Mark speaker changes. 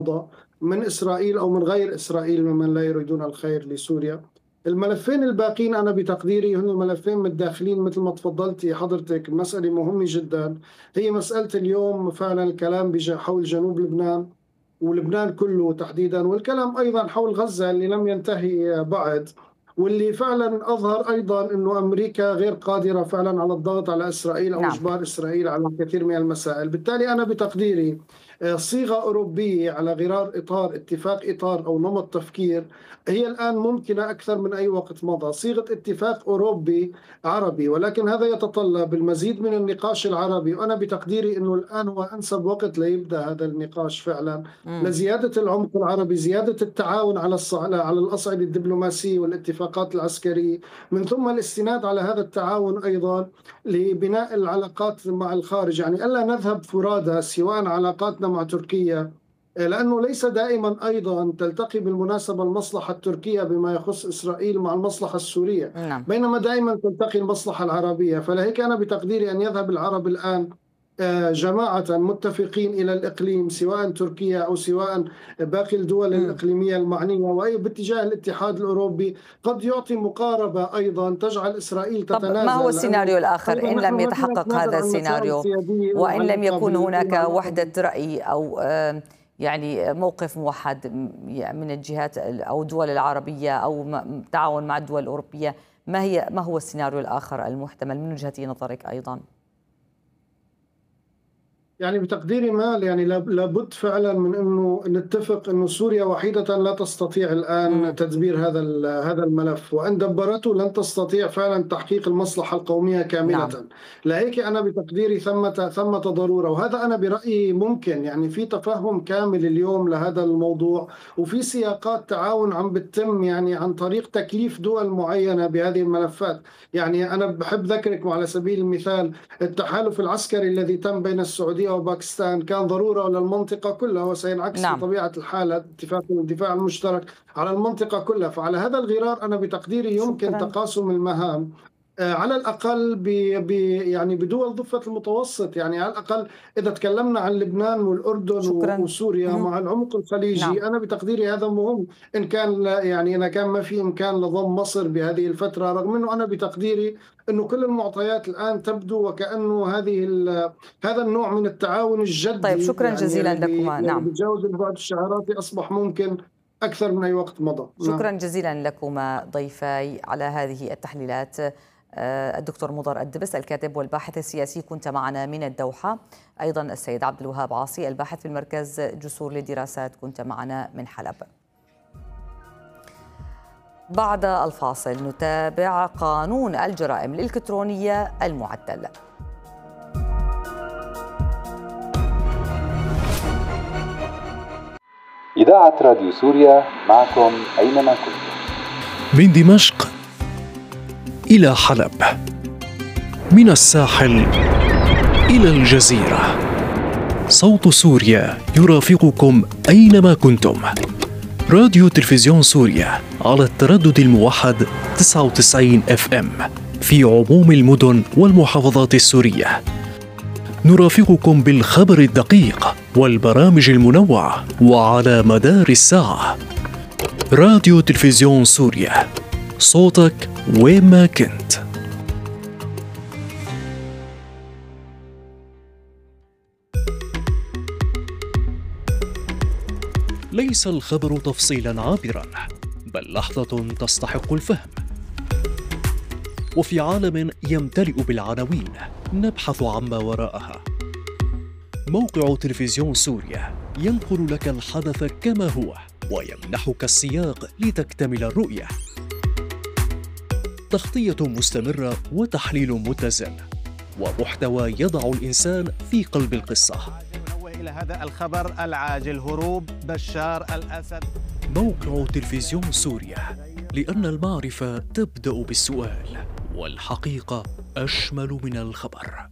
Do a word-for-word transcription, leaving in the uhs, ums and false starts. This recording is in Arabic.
Speaker 1: من إسرائيل أو من غير إسرائيل ممن لا يريدون الخير لسوريا. الملفين الباقين أنا بتقديري هن ملفين متداخلين مثل ما تفضلتي حضرتك. مسألة مهمة جدا هي مسألة اليوم فعلا الكلام حول جنوب لبنان ولبنان كله تحديدا، والكلام أيضا حول غزة اللي لم ينتهي بعد، واللي فعلا أظهر أيضا أنه أمريكا غير قادرة فعلا على الضغط على إسرائيل أو
Speaker 2: نعم.
Speaker 1: إجبار إسرائيل على الكثير من المسائل. بالتالي أنا بتقديري صيغة أوروبية على غرار إطار اتفاق إطار أو نمط تفكير هي الآن ممكنة أكثر من أي وقت مضى. صيغة اتفاق أوروبي عربي، ولكن هذا يتطلب المزيد من النقاش العربي، وأنا بتقديري أنه الآن هو أنسب وقت ليبدأ هذا النقاش فعلا
Speaker 2: مم.
Speaker 1: لزيادة العمق العربي، زيادة التعاون على على الأصعدة الدبلوماسية والاتفاقات العسكرية، من ثم الاستناد على هذا التعاون أيضا لبناء العلاقات مع الخارج. يعني ألا نذهب فرادى سواء علاقاتنا مع تركيا، لأنه ليس دائما أيضا تلتقي بالمناسبة المصلحة التركية بما يخص إسرائيل مع المصلحة السورية،
Speaker 2: نعم.
Speaker 1: بينما دائما تلتقي المصلحة العربية. فلهيك أنا بتقديري أن يذهب العرب الآن جماعة متفقين إلى الإقليم، سواء تركيا أو سواء باقي الدول
Speaker 2: م.
Speaker 1: الإقليمية المعنية، وأي باتجاه الاتحاد الأوروبي قد يعطي مقاربة أيضا تجعل إسرائيل تتنازل.
Speaker 2: طب ما هو السيناريو الآخر إن لم يتحقق هذا السيناريو وإن لم يكون هناك وحدة رأي أو يعني موقف موحد من الجهات أو الدول العربية أو تعاون مع الدول الأوروبية، ما هي ما هو السيناريو الآخر المحتمل من وجهة نظرك أيضا؟
Speaker 1: يعني بتقديري ما يعني لابد فعلا من انه نتفق انه سوريا وحيده لا تستطيع الان م. تدبير هذا هذا الملف، وان دبرته لن تستطيع فعلا تحقيق المصلحه القوميه كامله. نعم. لهيك انا بتقديري ثمه ثمه ضروره، وهذا انا برايي ممكن يعني في تفهم كامل اليوم لهذا الموضوع، وفي سياقات تعاون عم بتتم يعني عن طريق تكليف دول معينه بهذه الملفات. يعني انا بحب ذكركم على سبيل المثال التحالف العسكري الذي تم بين السعوديه وباكستان كان ضرورة للمنطقة كلها، وسينعكس نعم. بطبيعة الحال اتفاق الدفاع المشترك على المنطقة كلها. فعلى هذا الغرار أنا بتقديري يمكن شكرا. تقاسم المهام على الأقل ب يعني بدول ضفة المتوسط. يعني على الأقل إذا تكلمنا عن لبنان والأردن شكرا. وسوريا مم. مع العمق الخليجي نعم. أنا بتقديري هذا مهم. إن كان يعني إن كان ما في إمكان لضم مصر بهذه الفترة، رغم أنه أنا بتقديري أنه كل المعطيات الآن تبدو وكأنه هذه هذا النوع من التعاون الجدي.
Speaker 2: طيب شكرا يعني جزيلا لكم.
Speaker 1: يعني
Speaker 2: نعم.
Speaker 1: بتجاوز البعد الشعاراتي أصبح ممكن أكثر من أي وقت مضى.
Speaker 2: شكرا
Speaker 1: نعم.
Speaker 2: جزيلا لكما ضيفاي على هذه التحليلات. الدكتور مضر الدبس الكاتب والباحث السياسي كنت معنا من الدوحة، أيضا السيد عبد الوهاب عاصي الباحث في المركز جسور للدراسات كنت معنا من حلب. بعد الفاصل نتابع قانون الجرائم الإلكترونية المعدل.
Speaker 3: إذاعة راديو سوريا معكم أينما كنتم.
Speaker 4: من دمشق إلى حلب، من الساحل إلى الجزيرة، صوت سوريا يرافقكم أينما كنتم. راديو تلفزيون سوريا على التردد الموحد تسعة وتسعين إف إم في عموم المدن والمحافظات السورية. نرافقكم بالخبر الدقيق والبرامج المنوعة وعلى مدار الساعة. راديو تلفزيون سوريا، صوتك وين ما كنت. ليس الخبر تفصيلا عابرا، بل لحظة تستحق الفهم. وفي عالم يمتلئ بالعناوين نبحث عما وراءها. موقع تلفزيون سوريا ينقل لك الحدث كما هو ويمنحك السياق لتكتمل الرؤية. تغطية مستمرة وتحليل متزن ومحتوى يضع الإنسان في قلب القصة.
Speaker 5: إلى هذا الخبر العاجل: هروب بشار الأسد.
Speaker 4: موقع تلفزيون سوريا، لأن المعرفة تبدأ بالسؤال والحقيقة أشمل من الخبر.